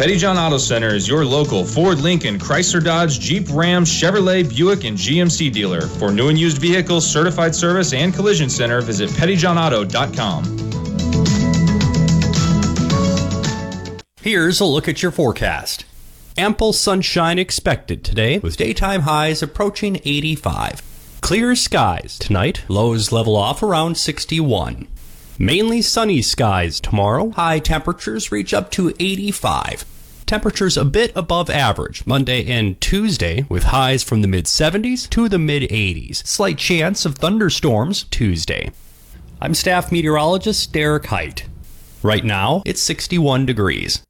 Petty John Auto Center is your local Ford, Lincoln, Chrysler, Dodge, Jeep, Ram, Chevrolet, Buick, and GMC dealer. For new and used vehicles, certified service, and collision center, visit pettyjohnauto.com. Here's a look at your forecast. Ample sunshine expected today, with daytime highs approaching 85. Clear skies tonight, lows level off around 61. Mainly sunny skies tomorrow, high temperatures reach up to 85. Temperatures a bit above average Monday and Tuesday, with highs from the mid-70s to the mid-80s. Slight chance of thunderstorms Tuesday. I'm staff meteorologist Derek Height. Right now, it's 61 degrees.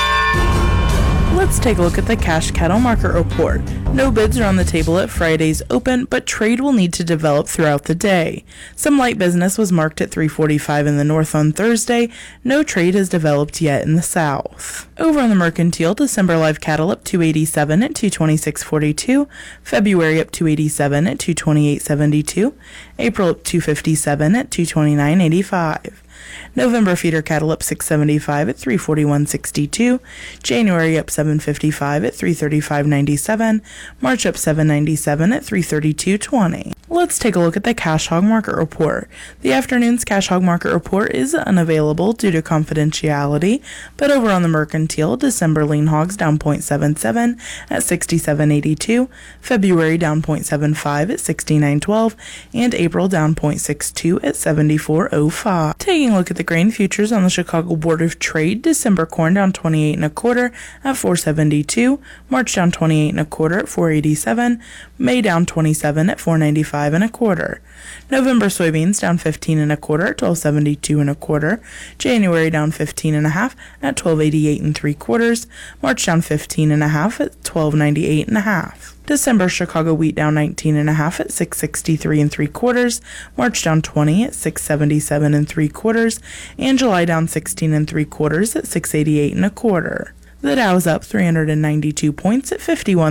Let's take a look at the cash cattle market report. No bids are on the table at Friday's open, but trade will need to develop throughout the day. Some light business was marked at 345 in the north on Thursday. No trade has developed yet in the south. Over on the mercantile, December live cattle up 287 at 226.42, February up 287 at 228.72, April up 257 at 229.85. November feeder cattle up 675 at 341.62, January up 755 at 335.97, March up 797 at 332.20. Let's take a look at the cash hog market report. The afternoon's cash hog market report is unavailable due to confidentiality, but over on the mercantile, December lean hogs down 0.77 at 67.82, February down 0.75 at 69.12, and April down 0.62 at 74.05. Taking a look at the grain futures on the Chicago Board of Trade, December corn down 28 1/4 at 4.72, March down 28 1/4 at 4.87, May down 27 at 4.95 1/4. November soybeans down 15 1/4 at 12.72 1/4, January down 15 1/2 at 12.88 3/4, March down 15 1/2 at 12.98 1/2. December Chicago wheat down 19 1/2 at 6.63 3/4, March down 20 at 6.77 3/4, and July down 16 3/4 at 6.88 1/4. The Dow's up 392 points at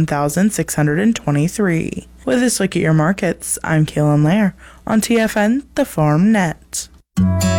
51,623. With this look at your markets, I'm Kaylin Lair on TFN, the Farm Net.